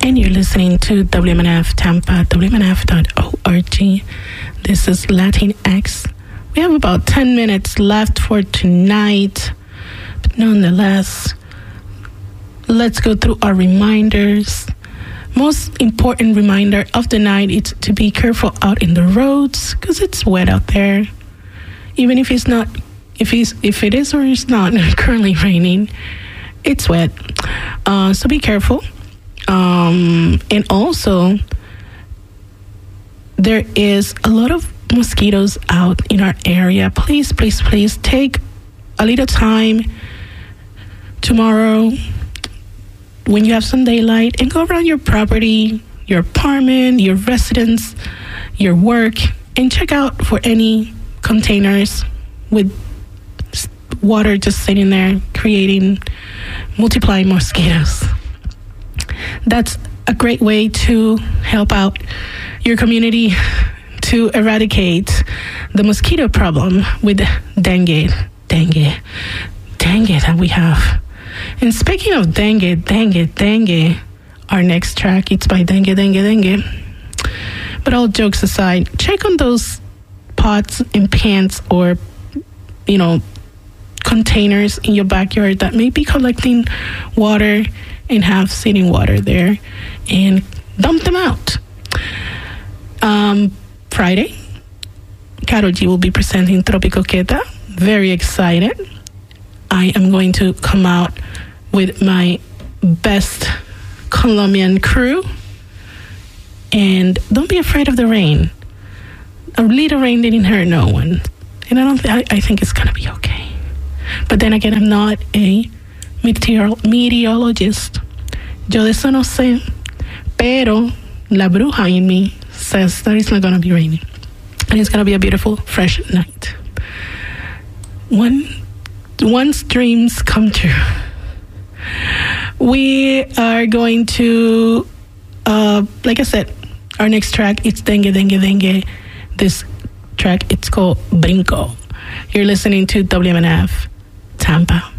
And you're listening to WMNF Tampa, WMNF.org. This is Latinx. We have about 10 minutes left for tonight. But nonetheless, let's go through our reminders. Most important reminder of the night is to be careful out in the roads because it's wet out there. Even if it's not, if it is or it's not currently raining, it's wet. So be careful. And also, there is a lot of mosquitoes out in our area. Please take a little time tomorrow when you have some daylight and go around your property, your apartment, your residence, your work, and check out for any containers with water just sitting there multiplying mosquitoes. That's a great way to help out your community to eradicate the mosquito problem with dengue that we have. And speaking of dengue, our next track, it's by dengue. But all jokes aside, check on those pots and pans or, containers in your backyard that may be collecting water and have sitting water there, and dump them out. Friday, Karol G will be presenting Tropico Queta. Very excited. I am going to come out with my best Colombian crew. And don't be afraid of the rain. A little rain didn't hurt no one. And I think it's going to be okay. But then again, I'm not a meteorologist. Yo de eso no sé. Pero la bruja in me says that it's not going to be raining. And it's going to be a beautiful, fresh night. Once dreams come true. We are going to, like I said, our next track, it's Dengue. This track, it's called Brinco. You're listening to WMNF Tampa.